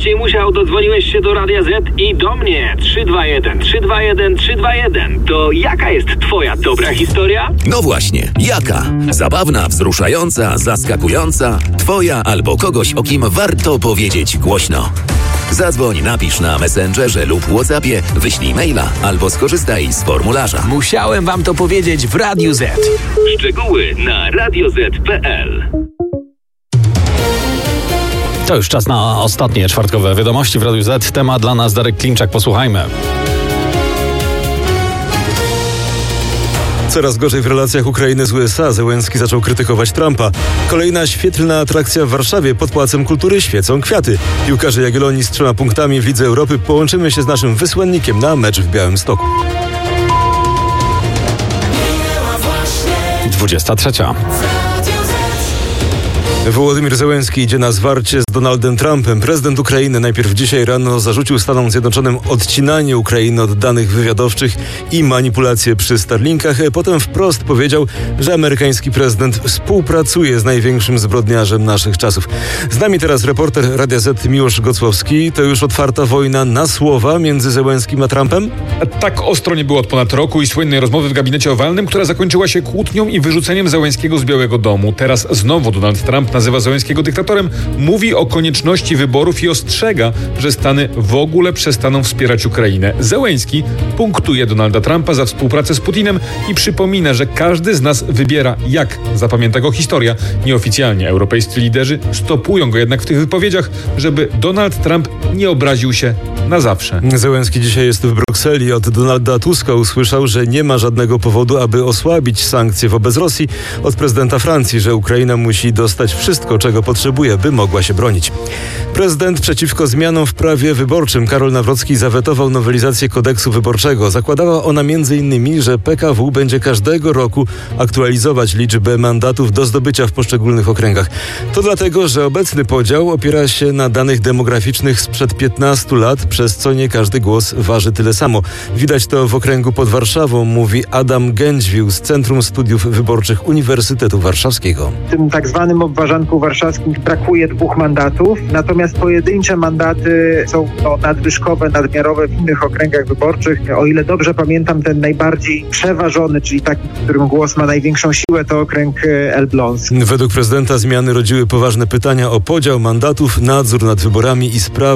Maciej Musiał, dodzwoniłeś się do Radia Z i do mnie. 321 321 321. To jaka jest twoja dobra historia? No właśnie, jaka? Zabawna, wzruszająca, zaskakująca, twoja albo kogoś, o kim warto powiedzieć głośno. Zadzwoń, napisz na Messengerze lub WhatsAppie, wyślij maila albo skorzystaj z formularza. Musiałem wam to powiedzieć w Radiu Z. Szczegóły na radioz.pl. To już czas na ostatnie czwartkowe wiadomości w Radiu Z. Temat dla nas Darek Klimczak. Posłuchajmy. Coraz gorzej w relacjach Ukrainy z USA. Zełenski zaczął krytykować Trumpa. Kolejna świetlna atrakcja w Warszawie. Pod Pałacem Kultury świecą kwiaty. Piłkarze Jagiellonii z 3 punktami w Lidze Europy. Połączymy się z naszym wysłannikiem na mecz w Białymstoku. 23. Wołodymyr Zełenski idzie na zwarcie z Donaldem Trumpem. Prezydent Ukrainy najpierw dzisiaj rano zarzucił Stanom Zjednoczonym odcinanie Ukrainy od danych wywiadowczych i manipulacje przy Starlinkach. Potem wprost powiedział, że amerykański prezydent współpracuje z największym zbrodniarzem naszych czasów. Z nami teraz reporter Radia Z Miłosz Gocłowski. To już otwarta wojna na słowa między Zełenskim a Trumpem? Tak ostro nie było od ponad roku i słynnej rozmowy w gabinecie owalnym, która zakończyła się kłótnią i wyrzuceniem Zełenskiego z Białego Domu. Teraz znowu Donald Trump nazywa Zełenskiego dyktatorem, mówi o konieczności wyborów i ostrzega, że Stany w ogóle przestaną wspierać Ukrainę. Zełenski punktuje Donalda Trumpa za współpracę z Putinem i przypomina, że każdy z nas wybiera, jak zapamięta go historia. Nieoficjalnie europejscy liderzy stopują go jednak w tych wypowiedziach, żeby Donald Trump nie obraził się na zawsze. Zełenski dzisiaj jest w Brukseli. Od Donalda Tuska usłyszał, że nie ma żadnego powodu, aby osłabić sankcje wobec Rosji. Od prezydenta Francji, że Ukraina musi dostać wszystko, czego potrzebuje, by mogła się bronić. Prezydent przeciwko zmianom w prawie wyborczym Karol Nawrocki zawetował nowelizację kodeksu wyborczego. Zakładała ona m.in., że PKW będzie każdego roku aktualizować liczbę mandatów do zdobycia w poszczególnych okręgach. To dlatego, że obecny podział opiera się na danych demograficznych sprzed 15 lat, przez co nie każdy głos waży tyle samo. Widać to w okręgu pod Warszawą, mówi Adam Gędźwił z Centrum Studiów Wyborczych Uniwersytetu Warszawskiego. W tym tak zwanym obwarzanku warszawskim brakuje 2 mandatów, natomiast pojedyncze mandaty są nadwyżkowe, nadmiarowe w innych okręgach wyborczych. O ile dobrze pamiętam, ten najbardziej przeważony, czyli taki, w którym głos ma największą siłę, to okręg Elbląski. Według prezydenta zmiany rodziły poważne pytania o podział mandatów, nadzór nad wyborami i sprawy